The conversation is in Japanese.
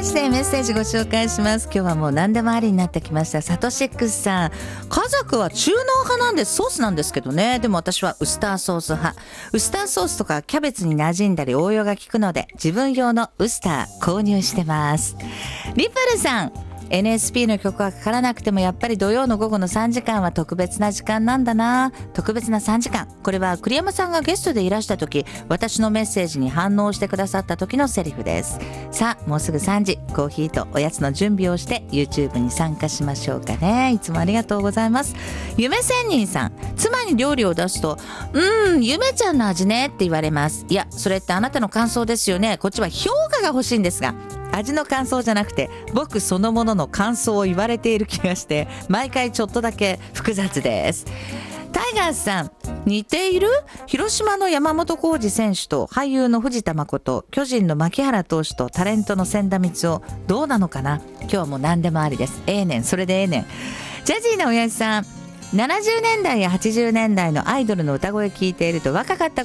ちでメッセージご紹介します。今日はもう何でもありになってきました。サトシックスさん、家族は中濃派なんです。ソースなんですけどね。でも私はウスターソース派。ウスターソースとかキャベツに馴染んだり応用が効くので、自分用のウスター購入してます。リプルさん、NSP の曲はかからなくてもやっぱり土曜の午後の3時間は特別な時間なんだな。特別な3時間。これは栗山さんがゲストでいらした時、私のメッセージに反応してくださった時のセリフです。さあもうすぐ3時、コーヒーとおやつの準備をして YouTube に参加しましょうかね。いつもありがとうございます。夢仙人さん、妻に料理を出すと夢ちゃんの味ねって言われます。いやそれってあなたの感想ですよね。こっちは評価が欲しいんですが、味の感想じゃなくて僕そのものの感想を言われている気がして毎回ちょっとだけ複雑です。タイガースさん、似ている？広島の山本浩二選手と俳優の藤田誠、巨人の牧原投手とタレントの千田光雄、どうなのかな。今日はもう何でもありです。ええねん、それでええねん。ジャジーなおやじさん、70年代や80年代のアイドルの歌声聞いていると若かった